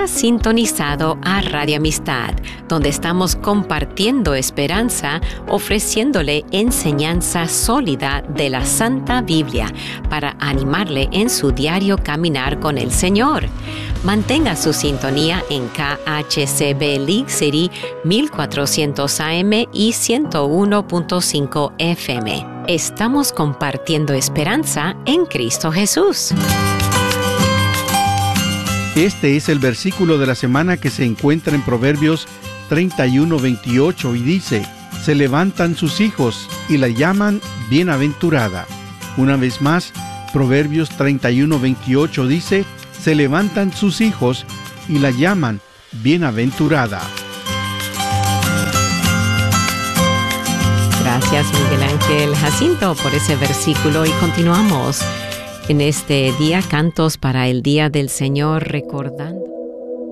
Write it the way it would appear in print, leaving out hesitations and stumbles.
Ha sintonizado a Radio Amistad, donde estamos compartiendo esperanza, ofreciéndole enseñanza sólida de la Santa Biblia para animarle en su diario caminar con el Señor. Mantenga su sintonía en KHCB League City 1400 AM y 101.5 FM. Estamos compartiendo esperanza en Cristo Jesús. Este es el versículo de la semana que se encuentra en Proverbios 31:28 y dice: se levantan sus hijos y la llaman bienaventurada. Una vez más, Proverbios 31:28 dice: se levantan sus hijos y la llaman bienaventurada. Gracias, Miguel Ángel Jacinto, por ese versículo, y continuamos en este día, cantos para el Día del Señor, recordando.